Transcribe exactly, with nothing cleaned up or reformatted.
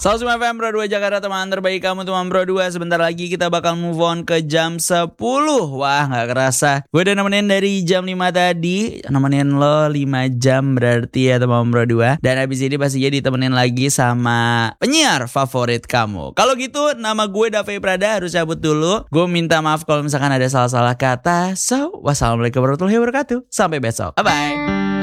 Selamat F M Pro dua Jakarta, teman terbaik kamu teman Pro dua. Sebentar lagi kita bakal move on ke jam sepuluh. Wah gak kerasa, gue udah nemenin dari jam lima tadi. Nemenin lo lima jam berarti ya teman Pro dua. Dan abis ini pastinya ditemenin lagi sama penyiar favorit kamu. Kalau gitu nama gue Davi Prada harus cabut dulu. Gue minta maaf kalau misalkan ada salah-salah kata. So wassalamualaikum warahmatullahi wabarakatuh. Sampai besok, bye bye.